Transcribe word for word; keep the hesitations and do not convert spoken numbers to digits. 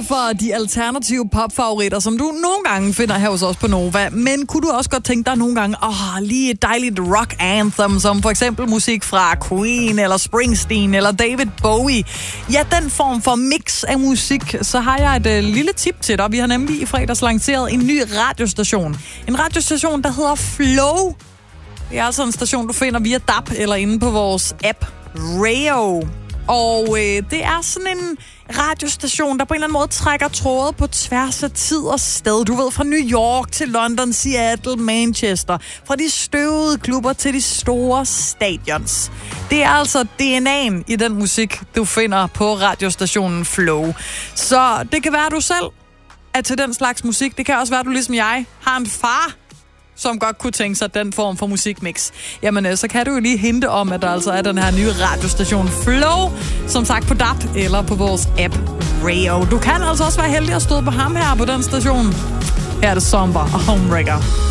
glad for de alternative popfavoritter, som du nogle gange finder her hos os på Nova. Men kunne du også godt tænke dig nogle gange, åh, lige et dejligt rock anthem, som for eksempel musik fra Queen, eller Springsteen, eller David Bowie. Ja, den form for mix af musik, så har jeg et øh, lille tip til dig. Vi har nemlig i fredags lanceret en ny radiostation. En radiostation, der hedder Flow. Det er altså en station, du finder via D A B eller inde på vores app Rayo. Og øh, det er sådan en radiostation, der på en eller anden måde trækker tråde på tværs af tid og sted. Du ved, fra New York til London, Seattle, Manchester. Fra de støvede klubber til de store stadions. Det er altså D N A'en i den musik, du finder på radiostationen Flow. Så det kan være, at du selv er til den slags musik. Det kan også være, at du ligesom jeg har en far, som godt kunne tænke sig den form for musikmix. Jamen, så kan du jo lige hinte om, at der altså er den her nye radiostation Flow, som sagt på D A B eller på vores app Rayo. Du kan altså også være heldig at støde på ham her på den station. Her er det Somber og Homewrecker.